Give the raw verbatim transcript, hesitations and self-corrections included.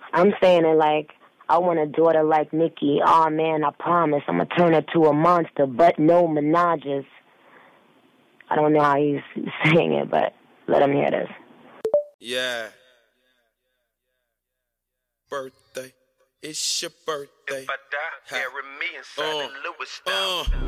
I'm saying it like, I want a daughter like Nicki. Oh man, I promise I'm gonna turn her to a monster, but no menages. I don't know how he's saying it, but let him hear this. Yeah. Birthday. It's your birthday. If I die, bury me inside uh, the Lewis style. Uh.